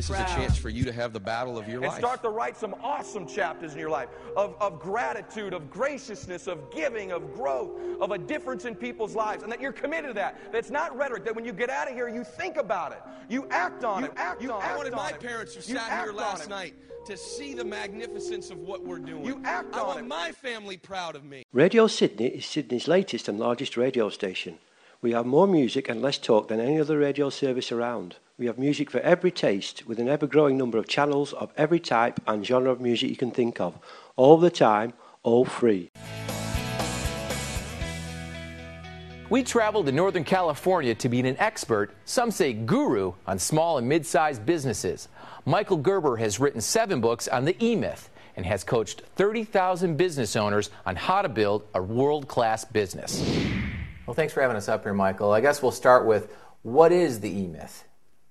This is a chance for you to have the battle of your life. And start to write some awesome chapters in your life of gratitude, of graciousness, of giving, of growth, of a difference in people's lives. And that you're committed to that. That's not rhetoric. That when you get out of here, you think about it. You act on it. I wanted my parents who sat here last night to see the magnificence of what we're doing. You act on it. I want my family proud of me. Radio Sydney is Sydney's latest and largest radio station. We have more music and less talk than any other radio service around. We have music for every taste, with an ever-growing number of channels of every type and genre of music you can think of, all the time, all free. We traveled to Northern California to meet an expert, some say guru, on small and mid-sized businesses. Michael Gerber has written 7 books on the E-Myth and has coached 30,000 business owners on how to build a world-class business. Well, thanks for having us up here, Michael. I guess we'll start with, what is the E-Myth?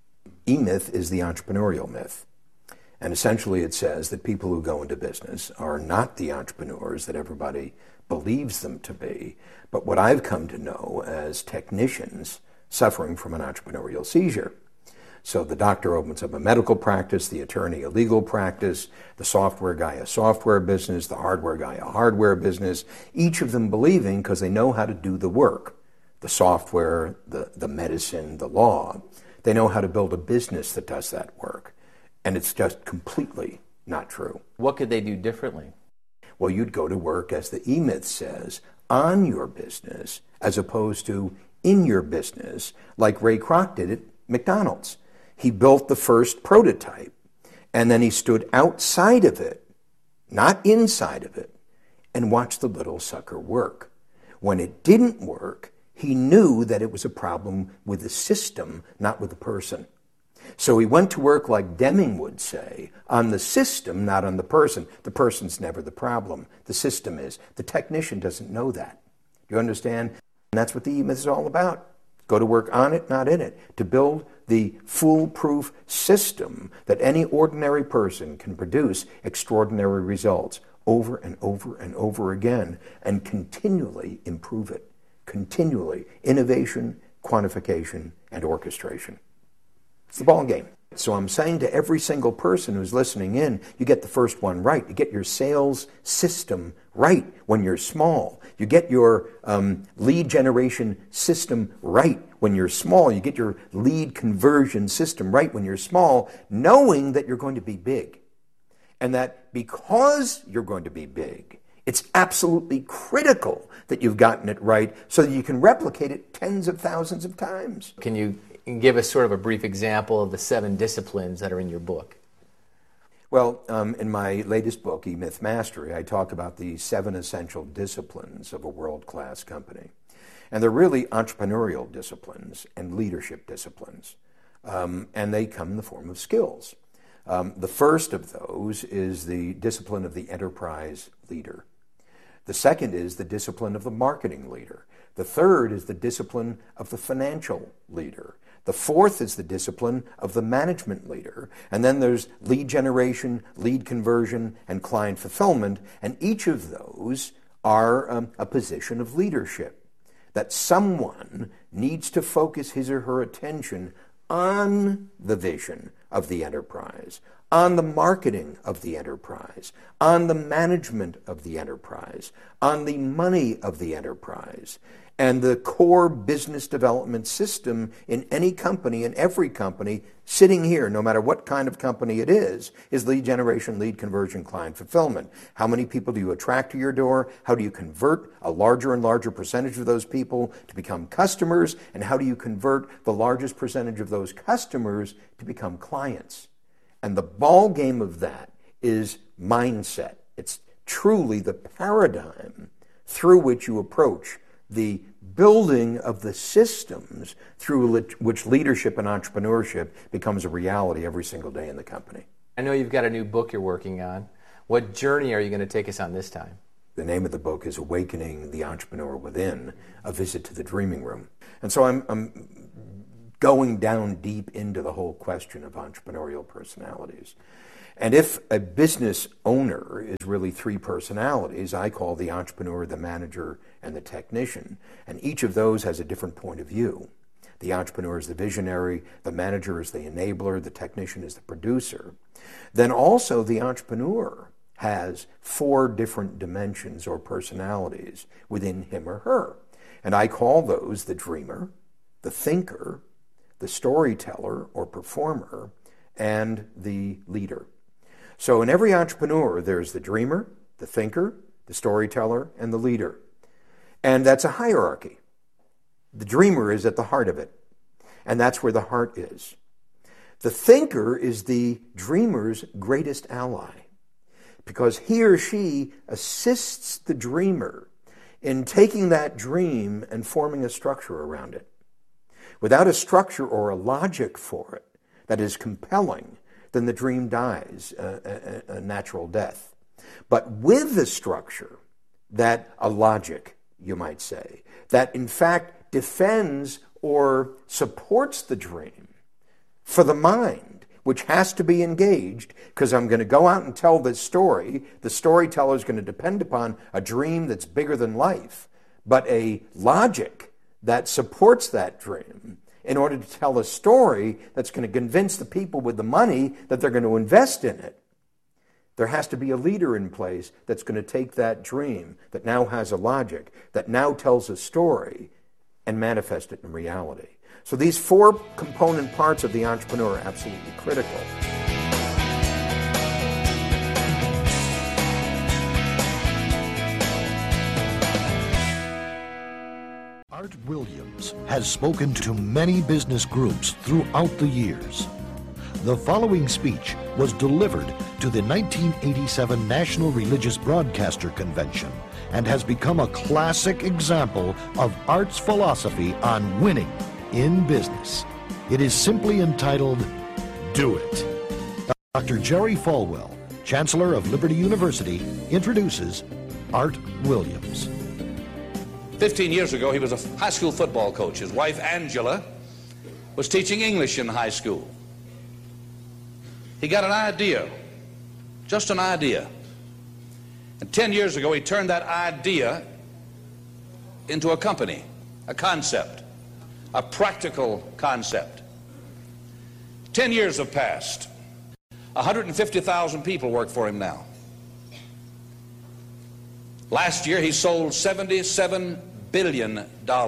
E-Myth is the entrepreneurial myth. And essentially it says that people who go into business are not the entrepreneurs that everybody believes them to be, but what I've come to know as technicians suffering from an entrepreneurial seizure. So the doctor opens up a medical practice, the attorney a legal practice, the software guy a software business, the hardware guy a hardware business, each of them believing because they know how to do the work, the software, the medicine, the law. They know how to build a business that does that work. And it's just completely not true. What could they do differently? Well, you'd go to work, as the E-Myth says, on your business, as opposed to in your business, like Ray Kroc did at McDonald's. He built the first prototype, and then he stood outside of it, not inside of it, and watched the little sucker work. When it didn't work, he knew that it was a problem with the system, not with the person. So he went to work, like Deming would say, on the system, not on the person. The person's never the problem. The system is. The technician doesn't know that. Do you understand? And that's what the E-Myth is all about. Go to work on it, not in it, to build the foolproof system that any ordinary person can produce extraordinary results over and over and over again and continually improve it. Continually. Innovation, quantification, and orchestration. It's the ball game. So I'm saying to every single person who's listening in, you get the first one right. You get your sales system right when you're small. You get your lead generation system right when you're small. You get your lead conversion system right when you're small, knowing that you're going to be big. And that because you're going to be big, it's absolutely critical that you've gotten it right so that you can replicate it tens of thousands of times. Can you give us sort of a brief example of the 7 disciplines that are in your book? Well, in my latest book, E-Myth Mastery, I talk about the 7 essential disciplines of a world-class company. And they're really entrepreneurial disciplines and leadership disciplines. And they come in the form of skills. The first of those is the discipline of the enterprise leader. The second is the discipline of the marketing leader. The third is the discipline of the financial leader. The fourth is the discipline of the management leader. And then there's lead generation, lead conversion, and client fulfillment. And each of those are a position of leadership. That someone needs to focus his or her attention on the vision of the enterprise, on the marketing of the enterprise, on the management of the enterprise, on the money of the enterprise. And the core business development system in any company, in every company, sitting here, no matter what kind of company it is lead generation, lead conversion, client fulfillment. How many people do you attract to your door? How do you convert a larger and larger percentage of those people to become customers? And how do you convert the largest percentage of those customers to become clients? And the ball game of that is mindset. It's truly the paradigm through which you approach the building of the systems through which leadership and entrepreneurship becomes a reality every single day in the company. I know you've got a new book you're working on. What journey are you going to take us on this time? The name of the book is Awakening the Entrepreneur Within, A Visit to the Dreaming Room. And so I'm going down deep into the whole question of entrepreneurial personalities. And if a business owner is really 3 personalities, I call the entrepreneur, the manager, and the technician, and each of those has a different point of view. The entrepreneur is the visionary, the manager is the enabler, the technician is the producer. Then also the entrepreneur has 4 different dimensions or personalities within him or her. And I call those the dreamer, the thinker, the storyteller or performer, and the leader. So in every entrepreneur, there's the dreamer, the thinker, the storyteller, and the leader. And that's a hierarchy. The dreamer is at the heart of it, and that's where the heart is. The thinker is the dreamer's greatest ally, because he or she assists the dreamer in taking that dream and forming a structure around it. Without a structure or a logic for it that is compelling, then the dream dies a natural death. But with the structure, that a logic, you might say, that in fact defends or supports the dream for the mind, which has to be engaged, because I'm going to go out and tell this story. The storyteller is going to depend upon a dream that's bigger than life, but a logic that supports that dream in order to tell a story that's going to convince the people with the money that they're going to invest in it. There has to be a leader in place that's going to take that dream that now has a logic, that now tells a story, and manifest it in reality. So these 4 component parts of the entrepreneur are absolutely critical. Art Williams has spoken to many business groups throughout the years. The following speech was delivered to the 1987 National Religious Broadcaster Convention and has become a classic example of Art's philosophy on winning in business. It is simply entitled, Do It. Dr. Jerry Falwell, Chancellor of Liberty University, introduces Art Williams. 15 years ago, he was a high school football coach. His wife, Angela, was teaching English in high school. He got an idea, just an idea. And 10 years ago, he turned that idea into a company, a concept, a practical concept. 10 years have passed. 150,000 people work for him now. Last year, he sold $77 billion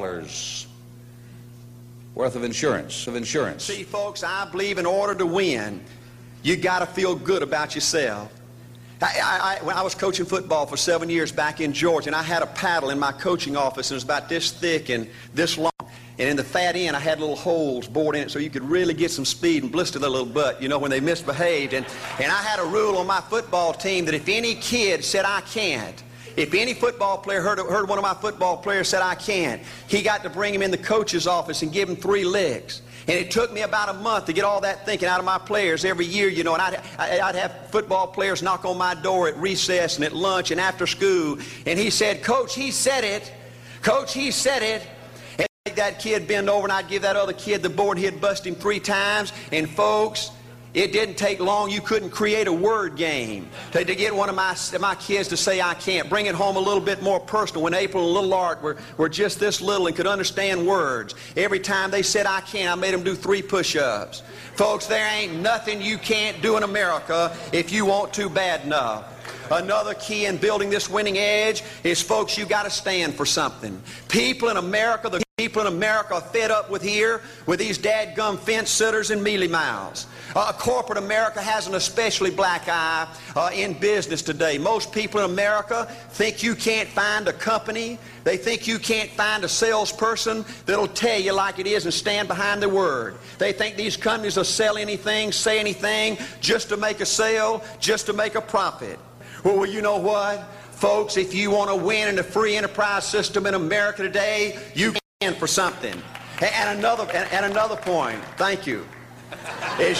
worth of insurance. See, folks, I believe in order to win, you got to feel good about yourself. When I was coaching football for 7 years back in Georgia, and I had a paddle in my coaching office, and it was about this thick and this long. And in the fat end, I had little holes bored in it so you could really get some speed and blister their little butt, you know, when they misbehaved. And I had a rule on my football team that if any kid said, I can't, if any football player heard one of my football players said, I can't, he got to bring him in the coach's office and give him 3 licks. And it took me about a month to get all that thinking out of my players every year, you know, and I'd have football players knock on my door at recess and at lunch and after school. And he said, Coach, he said it. Coach, he said it. And I'd make that kid bend over and I'd give that other kid the board. He'd bust him 3 times. And folks, it didn't take long. You couldn't create a word game to get one of my kids to say, I can't. Bring it home a little bit more personal. When April and little Art were just this little and could understand words, every time they said, I can't, I made them do 3 push-ups. Folks, there ain't nothing you can't do in America if you want to bad enough. Another key in building this winning edge is, folks, you got to stand for something. People in America, the people in America are fed up with these dadgum fence sitters and mealy mouths. Corporate America has an especially black eye in business today. Most people in America think you can't find a company. They think you can't find a salesperson that'll tell you like it is and stand behind their word. They think these companies will sell anything, say anything, just to make a sale, just to make a profit. Well, you know what? Folks, if you want to win in the free enterprise system in America today, you stand for something. And another point, thank you, is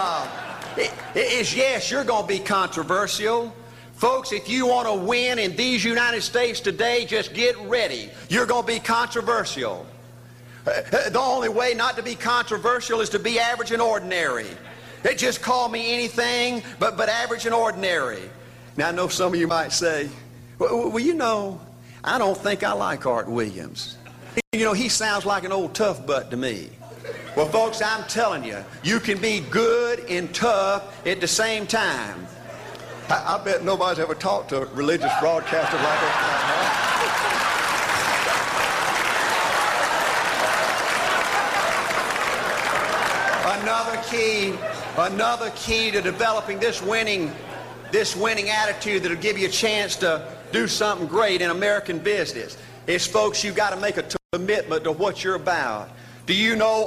yes, you're going to be controversial. Folks, if you want to win in these United States today, just get ready. You're going to be controversial. The only way not to be controversial is to be average and ordinary. They just call me anything but average and ordinary. Now, I know some of you might say, well, you know, I don't think I like Art Williams. You know, he sounds like an old tough butt to me. Well, folks, I'm telling you, you can be good and tough at the same time. I bet nobody's ever talked to a religious broadcaster like that. Another key to developing this winning attitude that'll give you a chance to do something great in American business is, folks, you've got to make a commitment to what you're about. Do you know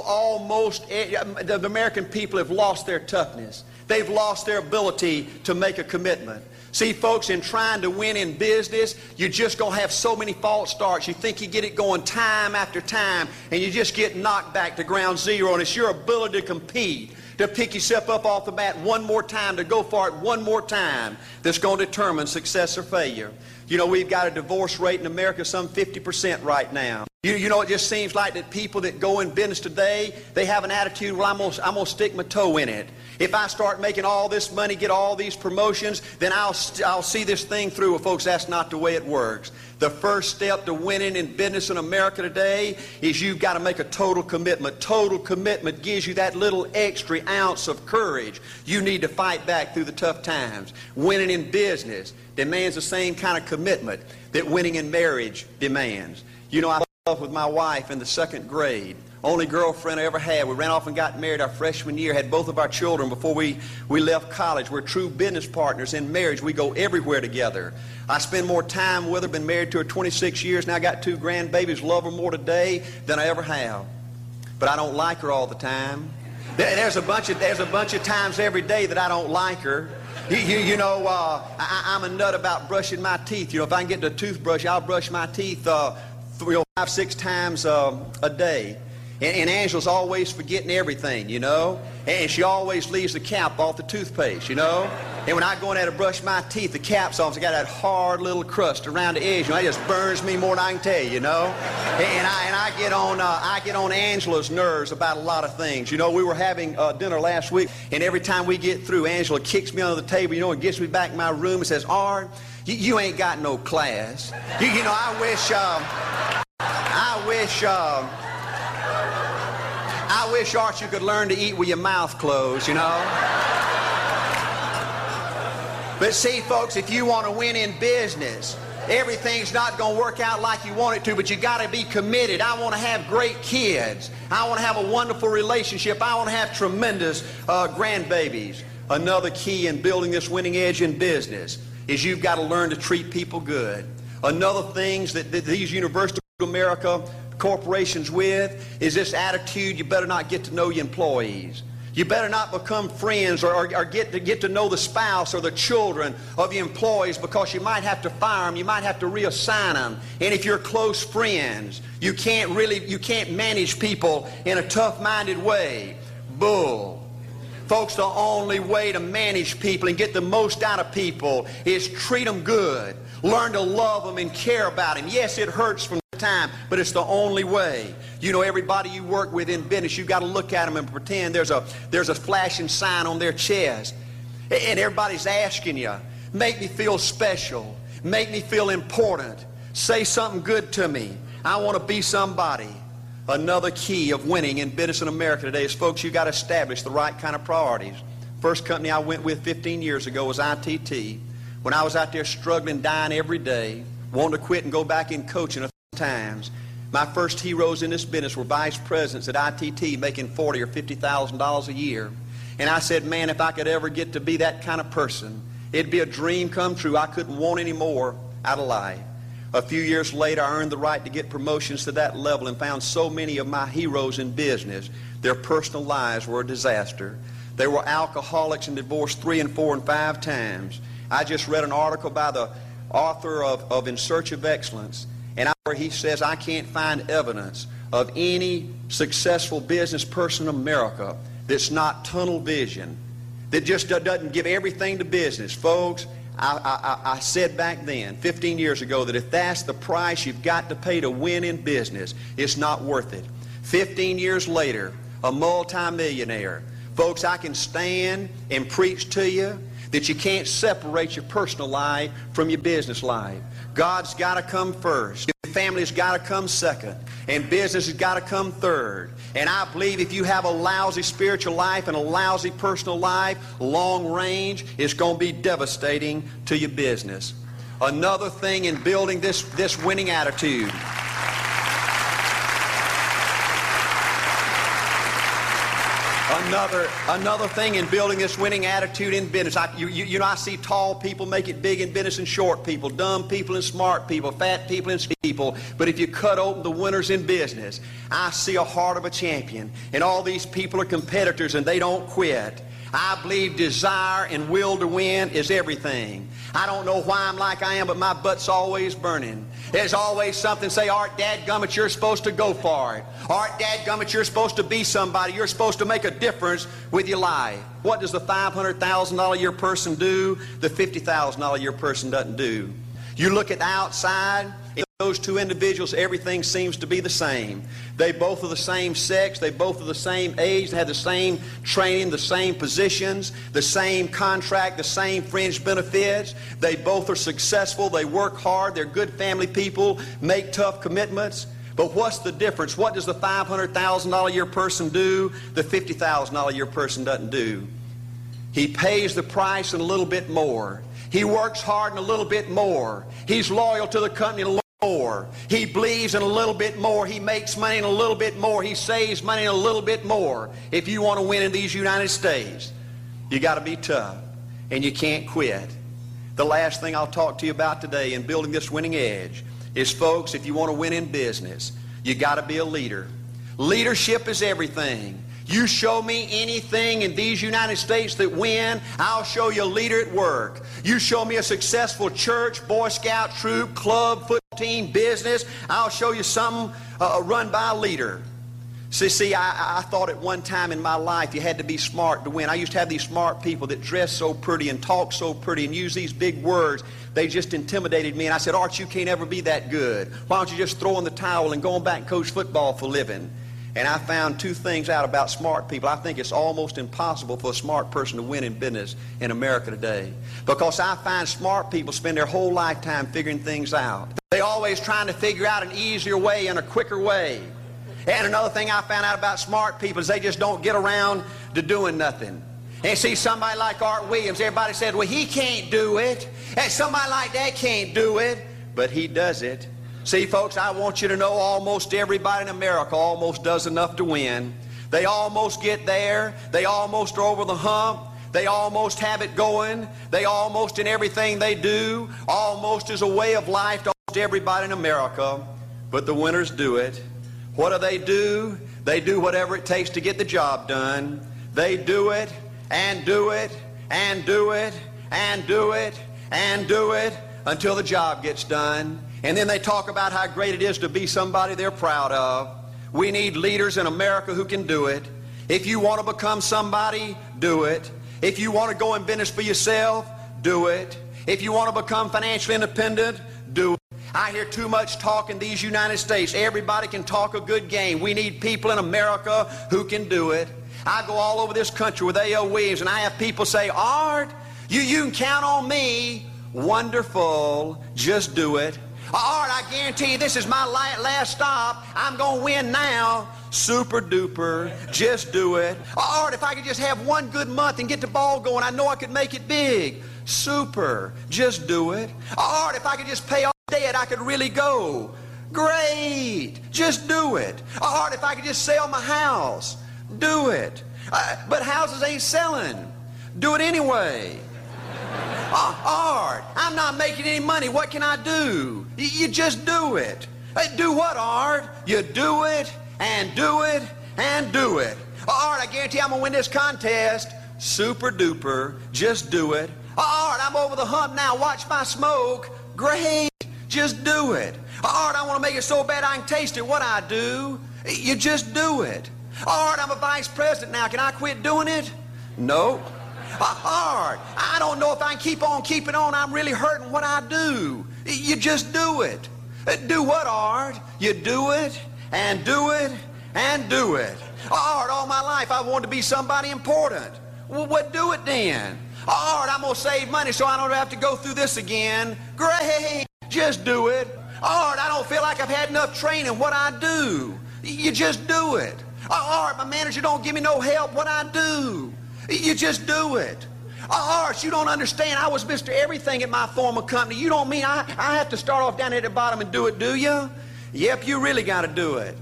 the American people have lost their toughness? They've lost their ability to make a commitment. See, folks, in trying to win in business, you're just going to have so many false starts. You think you get it going time after time, and you just get knocked back to ground zero, and it's your ability to compete, to pick yourself up off the mat one more time, to go for it one more time, that's going to determine success or failure. You know, we've got a divorce rate in America some 50% right now. You know, it just seems like that people that go in business today, they have an attitude, well, I'm going to stick my toe in it. If I start making all this money, get all these promotions, then I'll see this thing through. Well, folks, that's not the way it works. The first step to winning in business in America today is you've got to make a total commitment. Total commitment gives you that little extra ounce of courage you need to fight back through the tough times. Winning in business demands the same kind of commitment that winning in marriage demands. You know, I was with my wife in the 2nd grade. Only girlfriend I ever had. We ran off and got married our freshman year, had both of our children before we left college. We're true business partners in marriage. We go everywhere together. I spend more time with her, been married to her 26 years. Now I got 2 grandbabies, love her more today than I ever have. But I don't like her all the time. There's a bunch of times every day that I don't like her. You know, I'm a nut about brushing my teeth. You know, if I can get the toothbrush, I'll brush my teeth 5-6 times a day. And Angela's always forgetting everything, you know. And she always leaves the cap off the toothpaste, you know. And when I go in there to brush my teeth, the cap's off. It's got that hard little crust around the edge. You know, it just burns me more than I can tell you, you know. And I get on Angela's nerves about a lot of things. You know, we were having dinner last week, and every time we get through, Angela kicks me under the table, you know, and gets me back in my room and says, "Art, you ain't got no class." You know, I wish, Art, you could learn to eat with your mouth closed, you know. But see, folks, if you want to win in business, everything's not going to work out like you want it to, but you got to be committed. I want to have great kids. I want to have a wonderful relationship. I want to have tremendous grandbabies. Another key in building this winning edge in business is you've got to learn to treat people good. Another thing that these University of America corporations with is this attitude: you better not get to know your employees. You better not become friends or get to know the spouse or the children of your employees, because you might have to fire them, you might have to reassign them. And if you're close friends, you can't manage people in a tough-minded way. Bull. Folks, the only way to manage people and get the most out of people is treat them good. Learn to love them and care about them. Yes, it hurts from time, but it's the only way. You know, everybody you work with in business, you've got to look at them and pretend there's a flashing sign on their chest, and everybody's asking you, make me feel special, make me feel important, say something good to me, I want to be somebody. Another key of winning in business in America today is, folks, you've got to establish the right kind of priorities. First company I went with 15 years ago was ITT. When I was out there struggling, dying every day, wanting to quit and go back in coaching times, my first heroes in this business were vice presidents at ITT making $40,000 or $50,000 a year. And I said, man, if I could ever get to be that kind of person, it'd be a dream come true. I couldn't want any more out of life. A few years later, I earned the right to get promotions to that level and found so many of my heroes in business, their personal lives were a disaster. They were alcoholics and divorced 3 and 4 and 5 times. I just read an article by the author of In Search of Excellence, and where he says, I can't find evidence of any successful business person in America that's not tunnel vision, that just doesn't give everything to business. Folks, I said back then, 15 years ago, that if that's the price you've got to pay to win in business, it's not worth it. 15 years later, a multimillionaire. Folks, I can stand and preach to you that you can't separate your personal life from your business life. God's got to come first. Your family's got to come second. And business has got to come third. And I believe if you have a lousy spiritual life and a lousy personal life, long range, it's going to be devastating to your business. Another thing in building this winning attitude. Another thing in building this winning attitude in business. I see tall people make it big in business and short people, dumb people and smart people, fat people and skinny people. But if you cut open the winners in business, I see a heart of a champion. And all these people are competitors and they don't quit. I believe desire and will to win is everything. I don't know why I'm like I am, but my butt's always burning. There's always something say, Art, dadgummit, you're supposed to go for it. Art, dadgummit, you're supposed to be somebody. You're supposed to make a difference with your life. What does the $500,000 a year person do? The $50,000 a year person doesn't do. You look at the outside, in those two individuals, everything seems to be the same. They both are the same sex, they both are the same age, they have the same training, the same positions, the same contract, the same fringe benefits. They both are successful, they work hard, they're good family people, make tough commitments. But what's the difference? What does the $500,000 a year person do? The $50,000 a year person doesn't do. He pays the price and a little bit more. He works hard and a little bit more. He's loyal to the company a little more. He believes in a little bit more. He makes money in a little bit more. He saves money in a little bit more. If you want to win in these United States, you got to be tough and you can't quit. The last thing I'll talk to you about today in building this winning edge is, folks, if you want to win in business, you got to be a leader. Leadership is everything. You show me anything in these United States that win, I'll show you a leader at work. You show me a successful church, Boy Scout troop, club, football team, business, I'll show you something run by a leader. See, I thought at one time in my life you had to be smart to win. I used to have these smart people that dress so pretty and talk so pretty and use these big words. They just intimidated me. And I said, Art, you can't ever be that good. Why don't you just throw in the towel and go on back and coach football for a living? And I found two things out about smart people. I think it's almost impossible for a smart person to win in business in America today. Because I find smart people spend their whole lifetime figuring things out. They're always trying to figure out an easier way and a quicker way. And another thing I found out about smart people is they just don't get around to doing nothing. And see, somebody like Art Williams, everybody said, well, he can't do it. And somebody like that can't do it. But he does it. See, folks, I want you to know almost everybody in America almost does enough to win. They almost get there. They almost are over the hump. They almost have it going. They almost, in everything they do, almost is a way of life to almost everybody in America. But the winners do it. What do? They do whatever it takes to get the job done. They do it and do it and do it and do it and do it until the job gets done. And then they talk about how great it is to be somebody they're proud of. We need leaders in America who can do it. If you want to become somebody, do it. If you want to go in business for yourself, do it. If you want to become financially independent, do it. I hear too much talk in these United States. Everybody can talk a good game. We need people in America who can do it. I go all over this country with A.L. Williams, and I have people say, Art, you can count on me. Wonderful. Just do it. Art, I guarantee you this is my last stop. I'm going to win now. Super duper. Just do it. Art, if I could just have one good month and get the ball going, I know I could make it big. Super. Just do it. Art, if I could just pay off debt, I could really go. Great. Just do it. Art, if I could just sell my house. Do it. But houses ain't selling. Do it anyway. Art, I'm not making any money. What can I do? You just do it. Do what, Art? You do it and do it and do it. Art, I guarantee I'm going to win this contest. Super duper. Just do it. Art, I'm over the hump now. Watch my smoke. Great. Just do it. Art, I want to make it so bad I can taste it. What I do? You just do it. Art, I'm a vice president now. Can I quit doing it? No. Art, I don't know if I can keep on keeping on. I'm really hurting. What I do? You just do it. Do what, Art? You do it and do it and do it. Art, all my life I wanted to be somebody important. Well, what do it then? Art, I'm going to save money so I don't have to go through this again. Great. Just do it. Art, I don't feel like I've had enough training. What I do? You just do it. Art, my manager don't give me no help. What I do? You just do it. Art, you don't understand. I was Mr. Everything at my former company. You don't mean I have to start off down here at the bottom and do it, do you? Yep, you really got to do it.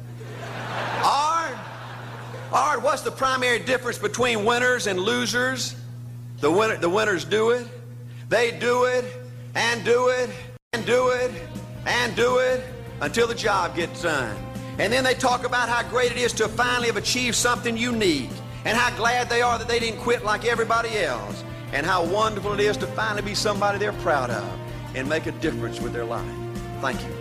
Art, what's the primary difference between winners and losers? The winners do it. They do it and do it and do it and do it until the job gets done. And then they talk about how great it is to finally have achieved something unique and how glad they are that they didn't quit like everybody else and how wonderful it is to finally be somebody they're proud of and make a difference with their life. Thank you.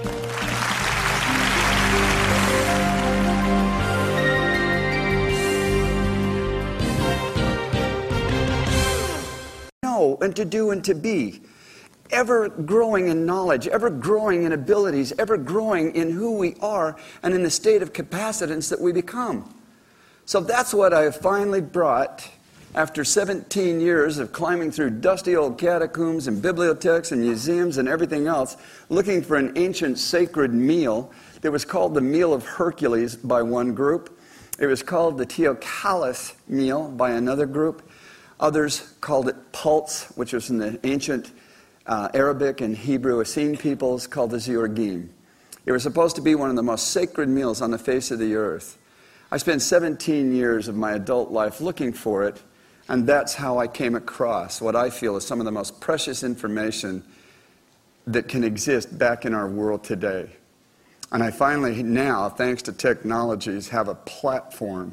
Know and to do and to be. Ever growing in knowledge, ever growing in abilities, ever growing in who we are and in the state of capacitance that we become. So that's what I have finally brought after 17 years of climbing through dusty old catacombs and bibliotheques and museums and everything else, looking for an ancient sacred meal that was called the Meal of Hercules by one group. It was called the Teocallis meal by another group. Others called it pulse, which was in the ancient Arabic and Hebrew Essene peoples, called the Ziorgim. It was supposed to be one of the most sacred meals on the face of the earth. I spent 17 years of my adult life looking for it, and that's how I came across what I feel is some of the most precious information that can exist back in our world today. And I finally now, thanks to technologies, have a platform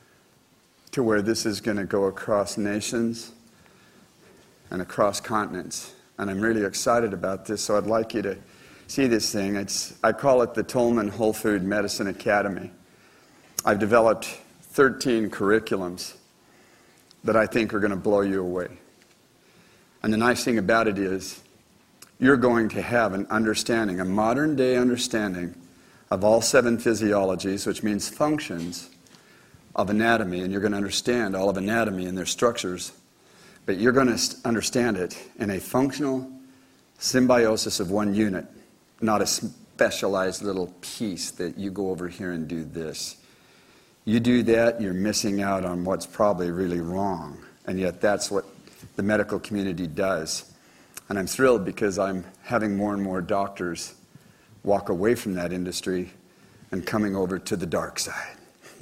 to where this is going to go across nations and across continents. And I'm really excited about this, so I'd like you to see this thing. I call it the Tolman Whole Food Medicine Academy. I've developed 13 curriculums that I think are going to blow you away. And the nice thing about it is you're going to have an understanding, a modern-day understanding of all 7 physiologies, which means functions of anatomy, and you're going to understand all of anatomy and their structures, but you're going to understand it in a functional symbiosis of one unit, not a specialized little piece that you go over here and do this. You do that, you're missing out on what's probably really wrong, and yet that's what the medical community does. And I'm thrilled because I'm having more and more doctors walk away from that industry and coming over to the dark side.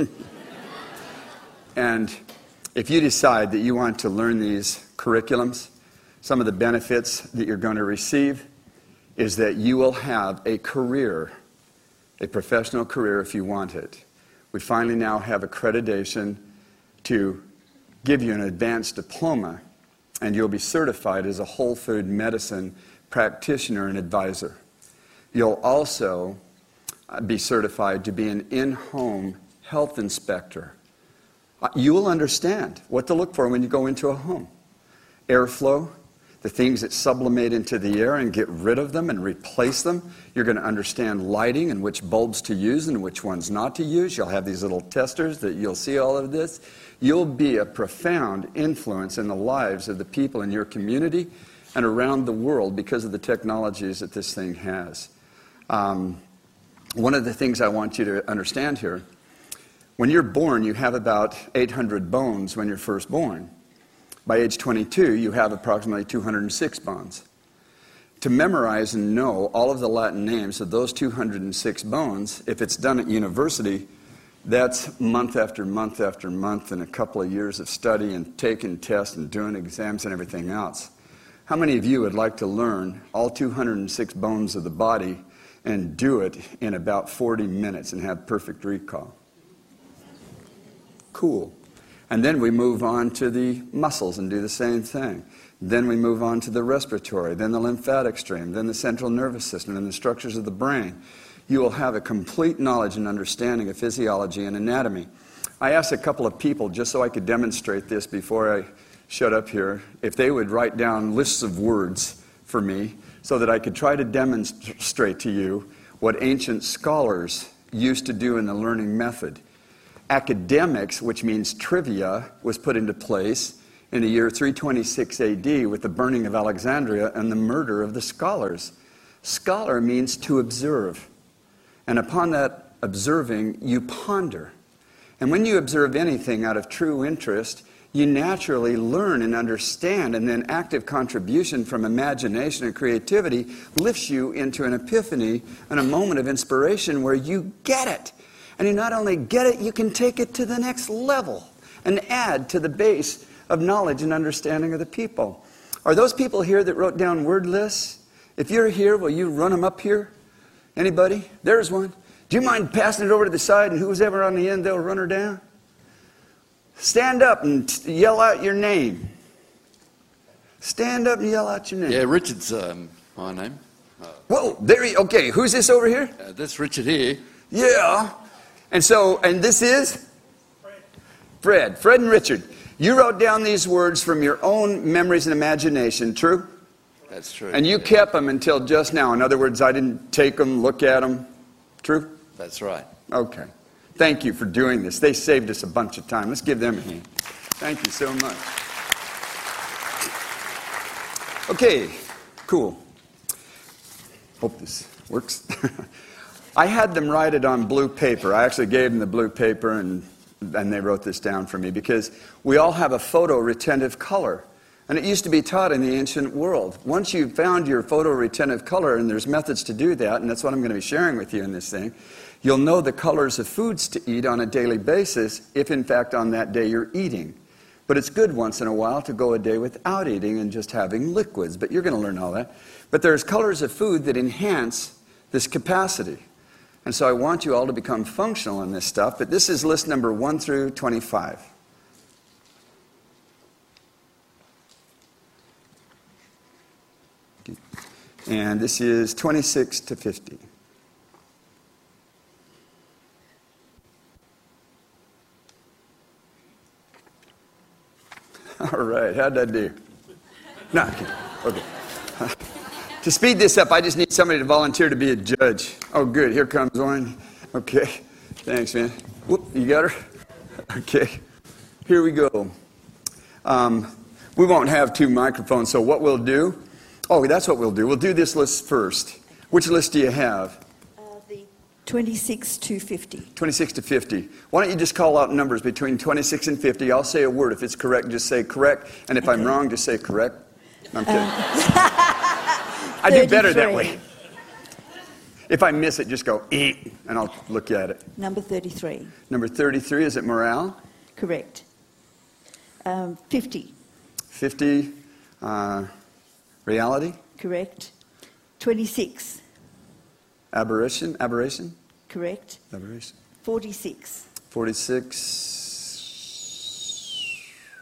And if you decide that you want to learn these curriculums, some of the benefits that you're going to receive is that you will have a career, a professional career if you want it. We finally now have accreditation to give you an advanced diploma, and you'll be certified as a whole food medicine practitioner and advisor. You'll also be certified to be an in-home health inspector. You will understand what to look for when you go into a home. Airflow, the things that sublimate into the air and get rid of them and replace them. You're going to understand lighting and which bulbs to use and which ones not to use. You'll have these little testers that you'll see all of this. You'll be a profound influence in the lives of the people in your community and around the world because of the technologies that this thing has. One of the things I want you to understand here, when you're born, you have about 800 bones when you're first born. By age 22, you have approximately 206 bones. To memorize and know all of the Latin names of those 206 bones, if it's done at university, that's month after month after month and a couple of years of study and taking tests and doing exams and everything else. How many of you would like to learn all 206 bones of the body and do it in about 40 minutes and have perfect recall? Cool. And then we move on to the muscles and do the same thing. Then we move on to the respiratory, then the lymphatic stream, then the central nervous system, and the structures of the brain. You will have a complete knowledge and understanding of physiology and anatomy. I asked a couple of people, just so I could demonstrate this before I shut up here, if they would write down lists of words for me so that I could try to demonstrate to you what ancient scholars used to do in the learning method. Academics, which means trivia, was put into place in the year 326 AD with the burning of Alexandria and the murder of the scholars. Scholar means to observe. And upon that observing, you ponder. And when you observe anything out of true interest, you naturally learn and understand, and then active contribution from imagination and creativity lifts you into an epiphany and a moment of inspiration where you get it. And you not only get it, you can take it to the next level and add to the base of knowledge and understanding of the people. Are those people here that wrote down word lists? If you're here, will you run them up here? Anybody? There's one. Do you mind passing it over to the side, and who's ever on the end, they'll run her down? Stand up and yell out your name. Stand up and yell out your name. Yeah, Richard's my name. Whoa, there he, okay, who's this over here? That's Richard here. Yeah. And this is? Fred. Fred and Richard. You wrote down these words from your own memories and imagination, true? That's true. And you kept them until just now. In other words, I didn't take them, look at them. True? That's right. Okay. Thank you for doing this. They saved us a bunch of time. Let's give them a hand. Thank you so much. Okay, cool. Hope this works. I had them write it on blue paper. I actually gave them the blue paper, and they wrote this down for me, because we all have a photoretentive color. And it used to be taught in the ancient world. Once you've found your photoretentive color, and there's methods to do that, and that's what I'm going to be sharing with you in this thing, you'll know the colors of foods to eat on a daily basis if, in fact, on that day you're eating. But it's good once in a while to go a day without eating and just having liquids. But you're going to learn all that. But there's colors of food that enhance this capacity. And so I want you all to become functional in this stuff. But this is list number 1 through 25. And this is 26 to 50. All right, how'd that do? No, okay. To speed this up, I just need somebody to volunteer to be a judge. Oh, good, here comes one. Okay, thanks, man. Whoop, you got her? Okay, here we go. We won't have 2 microphones, so what we'll do, that's what we'll do. We'll do this list first. Which list do you have? The 26 to 50. 26 to 50. Why don't you just call out numbers between 26 and 50. I'll say a word. If it's correct, just say correct. And if I'm wrong, just say correct. No, I'm kidding. I do better that way. If I miss it, just go, eat, and I'll look at it. Number 33. Number 33, is it morale? Correct. 50. 50, reality? Correct. 26. Aberration? Correct. Aberration. 46. 46.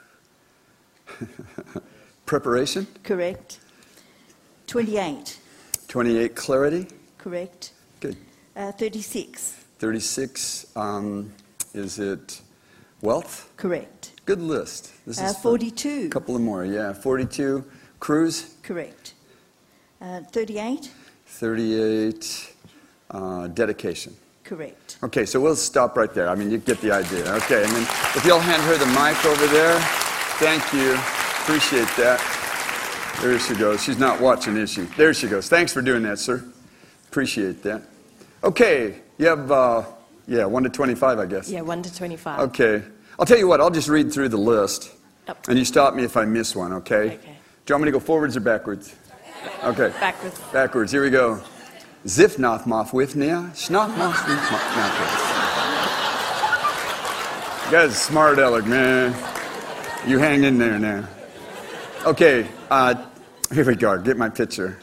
Preparation? Correct. 28. 28, clarity? Correct. Good. 36. 36, is it wealth? Correct. Good list. This is 42. A couple of more, yeah. 42, cruise? Correct. 38. 38, dedication. Correct. Okay, so we'll stop right there. I mean, you get the idea. Okay, and then if you'll hand her the mic over there. Thank you. Appreciate that. There she goes. She's not watching, is she? There she goes. Thanks for doing that, sir. Appreciate that. Okay, you have, 1 to 25, I guess. Yeah, 1 to 25. Okay. I'll tell you what, I'll just read through the list. Yep. And you stop me if I miss one, okay? Okay. Do you want me to go forwards or backwards? Okay. Backwards. Backwards. Here we go. Zif noth moth wifnia, schnoth moth wif You guys are smart aleck, man. You hang in there now. Okay, here we go. Get my picture.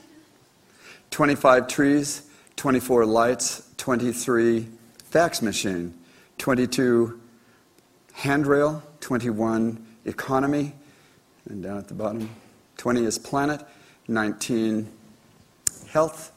25 trees, 24 lights, 23 fax machine, 22 handrail, 21 economy, and down at the bottom, 20 is planet, 19 health,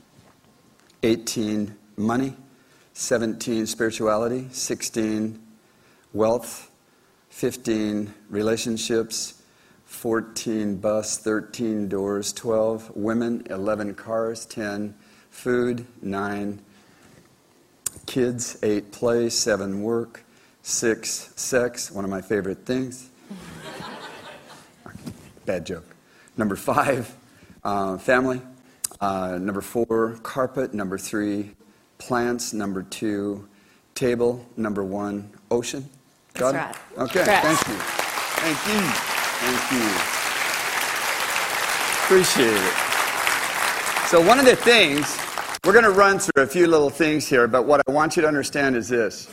18 money, 17 spirituality, 16 wealth, 15 relationships, 14 bus, 13 doors, 12 women, 11 cars, 10 food, 9 kids, 8 play, 7 work, 6 sex, one of my favorite things. Bad joke. Number 5, family. Number 4, carpet. Number 3, plants. Number 2, table. Number 1, ocean. Got That's it? right. Okay, Correct. thank you. Thank you. Thank you. Appreciate it. So one of the things, we're going to run through a few little things here, but what I want you to understand is this.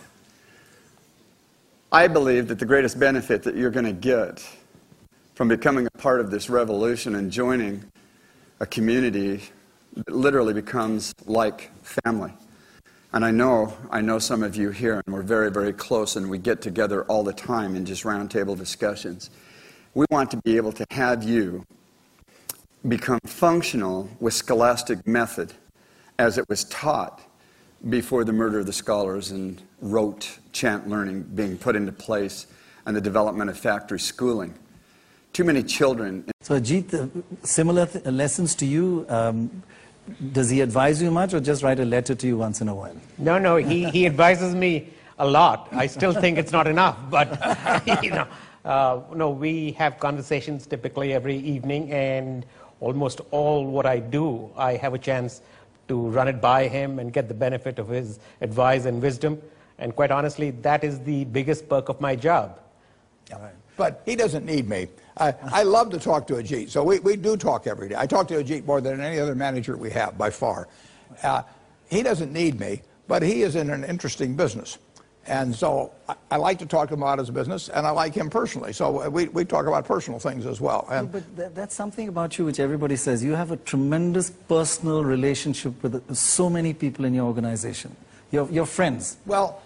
I believe that the greatest benefit that you're going to get from becoming a part of this revolution and joining a community that literally becomes like family. And I know some of you here, and we're very, very close, and we get together all the time in just roundtable discussions. We want to be able to have you become functional with scholastic method as it was taught before the murder of the scholars and rote chant learning being put into place and the development of factory schooling. Too many children. So Ajit, similar lessons to you. Does he advise you much or just write a letter to you once in a while? No, he advises me a lot. I still think it's not enough, but no, we have conversations typically every evening, and almost all what I do, I have a chance to run it by him and get the benefit of his advice and wisdom. And quite honestly, that is the biggest perk of my job. Yeah. But he doesn't need me. I love to talk to Ajit, so we do talk every day. I talk to Ajit more than any other manager we have, by far. He doesn't need me, but he is in an interesting business. And so I like to talk to him about his business, and I like him personally. So we talk about personal things as well. And but that's something about you which everybody says. You have a tremendous personal relationship with so many people in your organization. Your friends. Well,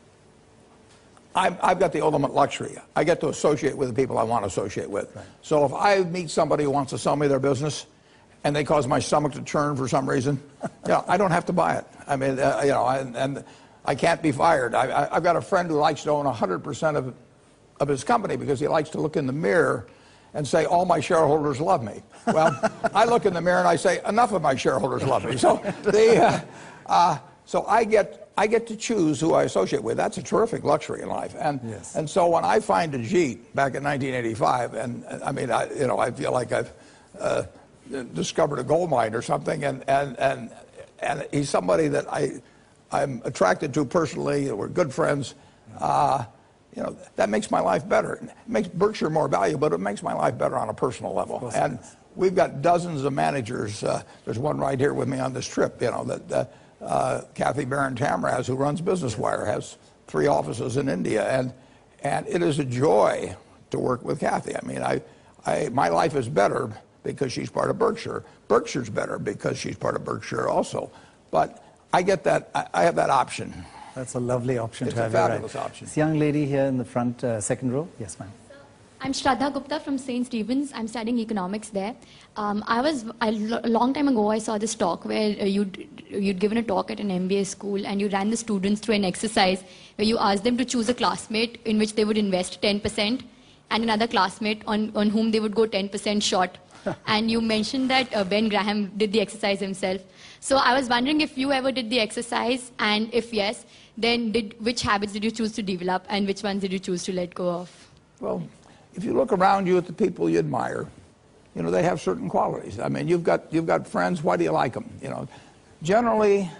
I've got the ultimate luxury. I get to associate with the people I want to associate with. Right. So if I meet somebody who wants to sell me their business, and they cause my stomach to churn for some reason, I don't have to buy it. I mean, and I can't be fired. I've got a friend who likes to own 100% of his company because he likes to look in the mirror and say, all my shareholders love me. Well, I look in the mirror and I say, enough of my shareholders love me. So so I get to choose who I associate with. That's a terrific luxury in life. And so when I find Ajit back in 1985, and I mean, I feel like I've discovered a gold mine or something, and he's somebody that I'm attracted to personally. We're good friends. That makes my life better. It makes Berkshire more valuable, but it makes my life better on a personal level. And we've got dozens of managers. There's one right here with me on this trip. Kathy Barron Tamraz, who runs Business Wire, has 3 offices in India, and it is a joy to work with Kathy. I mean, my life is better because she's part of Berkshire. Berkshire's better because she's part of Berkshire also. But I get that. I have that option. That's a lovely option to have. It's a fabulous option. This young lady here in the front, second row. Yes, ma'am. I'm Shraddha Gupta from St. Stephen's. I'm studying economics there. A long time ago, I saw this talk where you'd given a talk at an MBA school, and you ran the students through an exercise where you asked them to choose a classmate in which they would invest 10% and another classmate on whom they would go 10% short. And you mentioned that Ben Graham did the exercise himself. So I was wondering if you ever did the exercise, and if yes, then which habits did you choose to develop, and which ones did you choose to let go of? Well, if you look around you at the people you admire, they have certain qualities. I mean, you've got friends. Why do you like them? Generally,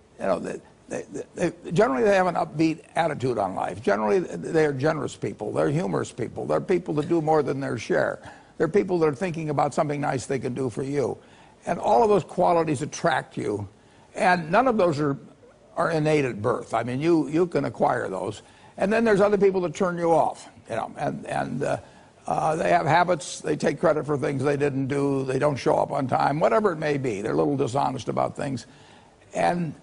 generally they have an upbeat attitude on life. Generally, they're generous people. They're humorous people. They're people that do more than their share. They're people that are thinking about something nice they can do for you. And all of those qualities attract you. And none of those are innate at birth. I mean, you can acquire those. And then there's other people that turn you off, and they have habits. They take credit for things they didn't do. They don't show up on time, whatever it may be. They're a little dishonest about things. And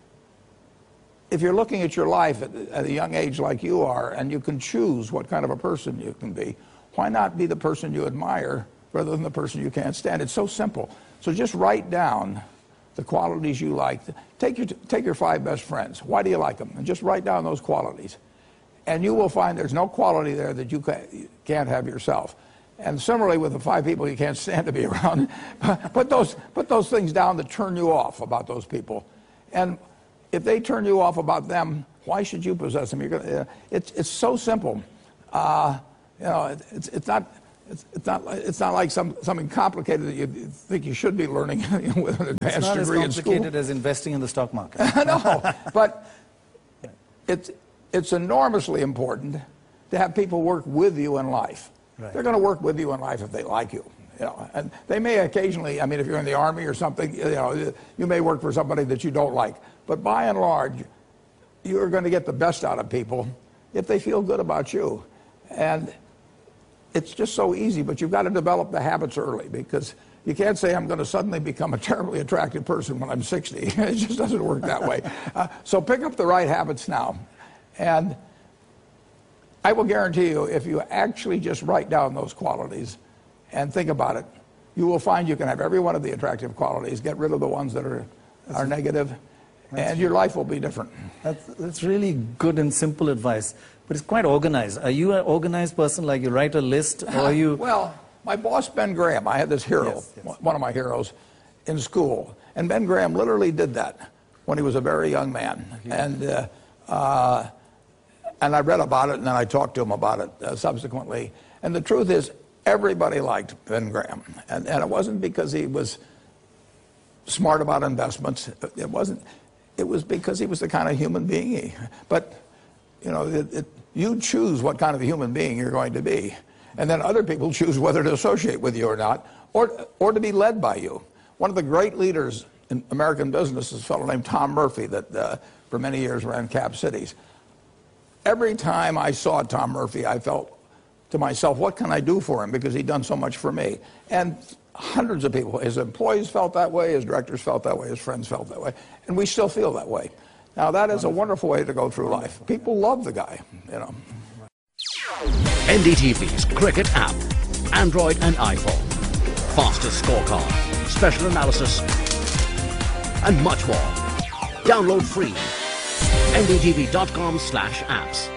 if you're looking at your life at a young age like you are, and you can choose what kind of a person you can be, why not be the person you admire rather than the person you can't stand? It's so simple. So just write down the qualities you like. Take your 5 best friends. Why do you like them? And just write down those qualities. And you will find there's no quality there that you can't have yourself. And similarly with the 5 people you can't stand to be around, put those things down that turn you off about those people. And if they turn you off about them, why should you possess them? It's so simple. It's not. It's not like something complicated that you think you should be learning with an advanced degree in school. It's not as complicated as investing in the stock market. No, but it's enormously important to have people work with you in life. Right. They're going to work with you in life if they like you. You know, and they may occasionally, I mean, if you're in the Army or something, you know, you may work for somebody that you don't like. But by and large, you're going to get the best out of people if they feel good about you. And it's just so easy, but you've got to develop the habits early, because you can't say I'm going to suddenly become a terribly attractive person when I'm 60. It just doesn't work that way. So pick up the right habits now. And I will guarantee you, if you actually just write down those qualities and think about it, you will find you can have every one of the attractive qualities, get rid of the ones that are negative, and your life will be different. That's really good and simple advice. But it's quite organized. Are you an organized person, like you write a list, or are you... Well, my boss, Ben Graham, I had this hero, one of my heroes, in school. And Ben Graham literally did that when he was a very young man. And I read about it, and then I talked to him about it subsequently. And the truth is, everybody liked Ben Graham. And it wasn't because he was smart about investments. It wasn't. It was because he was the kind of human being But, you know, you choose what kind of a human being you're going to be. And then other people choose whether to associate with you or not, or to be led by you. One of the great leaders in American business is a fellow named Tom Murphy that for many years ran Cap Cities. Every time I saw Tom Murphy, I felt to myself, what can I do for him? Because he'd done so much for me. And hundreds of people, his employees felt that way, his directors felt that way, his friends felt that way. And we still feel that way. Now, that is a wonderful way to go through life. People love the guy, you know. NDTV's cricket app, Android and iPhone. Fastest scorecard, special analysis, and much more. Download free. ndtv.com/apps.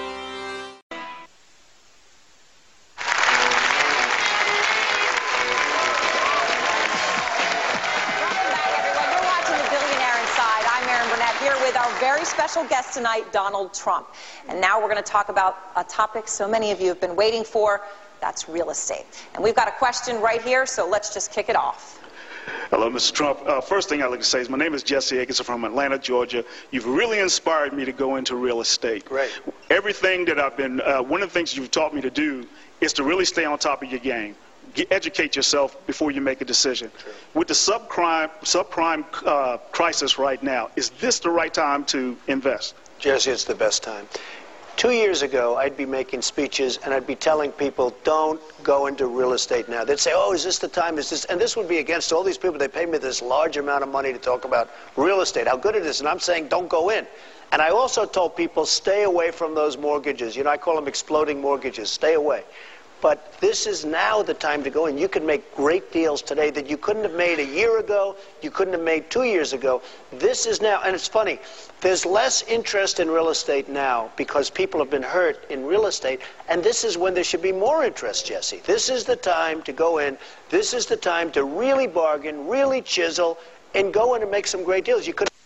Very special guest tonight, Donald Trump. And now we're going to talk about a topic so many of you have been waiting for. That's real estate. And we've got a question right here, so let's just kick it off. Hello, Mr. Trump. First thing I'd like to say is my name is Jesse Akins. I'm from Atlanta, Georgia. You've really inspired me to go into real estate. Great. Everything that I've been, one of the things you've taught me to do is to really stay on top of your game. Educate yourself before you make a decision. True. With the subprime crisis right now, is this the right time to invest? Jesse, it's the best time. 2 years ago, I'd be making speeches and I'd be telling people, don't go into real estate now. They'd say, oh, is this the time? Is this? And this would be against all these people. They pay me this large amount of money to talk about real estate, how good it is. And I'm saying, don't go in. And I also told people, stay away from those mortgages. You know, I call them exploding mortgages. Stay away. But this is now the time to go in. You can make great deals today that you couldn't have made a year ago, you couldn't have made 2 years ago. This is now, and it's funny, there's less interest in real estate now because people have been hurt in real estate, and this is when there should be more interest, Jesse. This is the time to go in. This is the time to really bargain, really chisel, and go in and make some great deals. You could